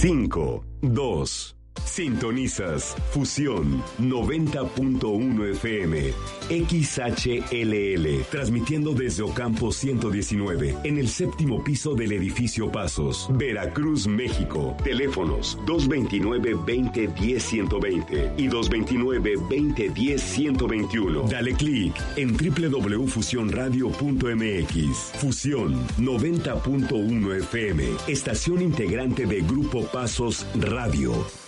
5, 2. Sintonizas Fusión 90.1 FM XHLL, transmitiendo desde Ocampo 119 en el séptimo piso del edificio Pasos, Veracruz, México. Teléfonos 229-2010-120 y 229-2010-121. Dale clic en www.fusionradio.mx. Fusión 90.1 FM, estación integrante de Grupo Pasos Radio.